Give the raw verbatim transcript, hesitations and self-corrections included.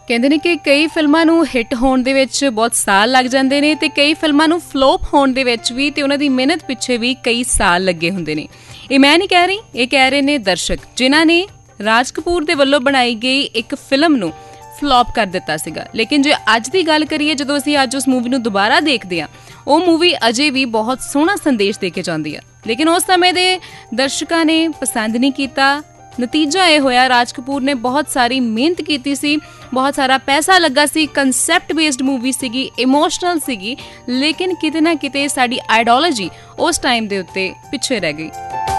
ਕਹਿੰਦੇ ਨੇ ਕਿ ਕਈ ਫਿਲਮਾਂ ਨੂੰ ਹਿੱਟ ਹੋਣ ਦੇ ਵਿੱਚ ਬਹੁਤ ਸਾਲ ਲੱਗ ਜਾਂਦੇ ਨੇ ਤੇ ਕਈ ਫਿਲਮਾਂ ਨੂੰ ਫਲੋਪ ਹੋਣ ਦੇ ਵਿੱਚ ਵੀ ਤੇ ਉਹਨਾਂ ਦੀ ਮਿਹਨਤ ਪਿੱਛੇ ਵੀ ਕਈ ਸਾਲ ਲੱਗੇ ਹੁੰਦੇ ਨੇ। ਇਹ ਮੈਂ ਨਹੀਂ ਕਹਿ ਰਹੀ, ਇਹ ਕਹਿ ਰਹੇ ਨੇ ਦਰਸ਼ਕ, ਜਿਨ੍ਹਾਂ ਨੇ ਰਾਜ ਕਪੂਰ ਦੇ ਵੱਲੋਂ ਬਣਾਈ ਗਈ ਇੱਕ ਫਿਲਮ ਨੂੰ ਫਲੋਪ ਕਰ ਦਿੱਤਾ ਸੀਗਾ। ਲੇਕਿਨ ਜੇ ਅੱਜ ਦੀ ਗੱਲ ਕਰੀਏ, ਜਦੋਂ ਅਸੀਂ ਅੱਜ ਉਸ ਮੂਵੀ ਨੂੰ ਦੁਬਾਰਾ ਦੇਖਦੇ ਹਾਂ, ਉਹ ਮੂਵੀ ਅਜੇ ਵੀ ਬਹੁਤ ਸੋਹਣਾ ਸੰਦੇਸ਼ ਦੇ ਕੇ ਜਾਂਦੀ ਆ। ਲੇਕਿਨ ਉਸ ਸਮੇਂ ਦੇ ਦਰਸ਼ਕਾਂ ਨੇ ਪਸੰਦ ਨਹੀਂ ਕੀਤਾ। ਨਤੀਜਾ ਇਹ ਹੋਇਆ, ਰਾਜ ਕਪੂਰ ਨੇ ਬਹੁਤ ਸਾਰੀ ਮਿਹਨਤ ਕੀਤੀ ਸੀ, ਬਹੁਤ ਸਾਰਾ ਪੈਸਾ ਲੱਗਾ ਸੀ, ਕੰਸੈਪਟ ਬੇਸਡ ਮੂਵੀ ਸੀਗੀ, ਇਮੋਸ਼ਨਲ ਸੀਗੀ, ਲੇਕਿਨ ਕਿਤੇ ਨਾ ਕਿਤੇ ਸਾਡੀ ਆਈਡੀਓਲੋਜੀ ਉਸ ਟਾਈਮ ਦੇ ਉੱਤੇ ਪਿੱਛੇ ਰਹਿ ਗਈ।